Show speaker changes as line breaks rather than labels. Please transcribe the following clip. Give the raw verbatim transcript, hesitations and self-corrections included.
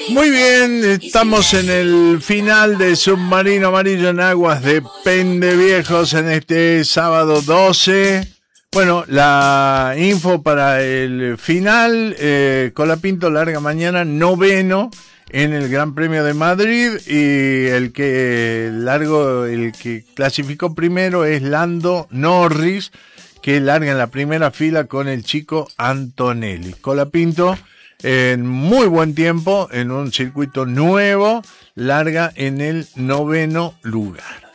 Muy bien, estamos en el final de Submarino Amarillo en aguas de Pendeviejos en este sábado doce. Bueno, la info para el final, eh, Colapinto larga mañana noveno en el Gran Premio de Madrid y el que largo, el que clasificó primero es Lando Norris, que larga en la primera fila con el chico Antonelli. Colapinto en muy buen tiempo, en un circuito nuevo, larga en el noveno lugar.